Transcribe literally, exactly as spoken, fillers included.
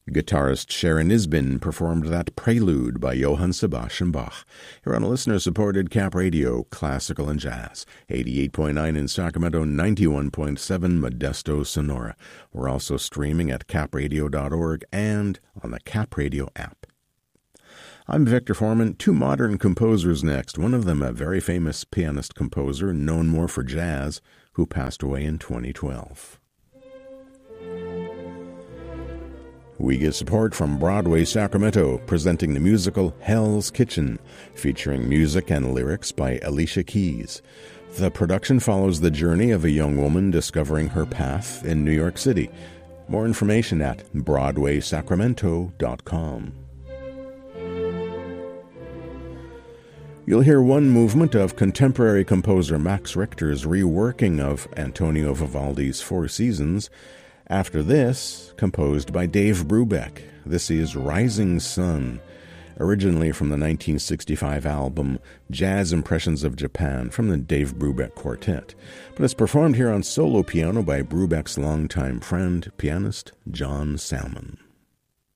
Guitarist Sharon Isbin performed that Prelude by Johann Sebastian Bach. Here on a listener-supported Cap Radio, Classical and Jazz, eighty-eight point nine in Sacramento, ninety-one point seven Modesto, Sonora. We're also streaming at cap radio dot org and on the Cap Radio app. I'm Victor Foreman. Two modern composers next. One of them a very famous pianist-composer, known more for jazz, who passed away in twenty twelve. We get support from Broadway Sacramento, presenting the musical Hell's Kitchen, featuring music and lyrics by Alicia Keys. The production follows the journey of a young woman discovering her path in New York City. More information at broadway sacramento dot com. You'll hear one movement of contemporary composer Max Richter's reworking of Antonio Vivaldi's Four Seasons. After this, composed by Dave Brubeck, this is Rising Sun, originally from the nineteen sixty-five album Jazz Impressions of Japan from the Dave Brubeck Quartet, but it's performed here on solo piano by Brubeck's longtime friend, pianist John Salmon.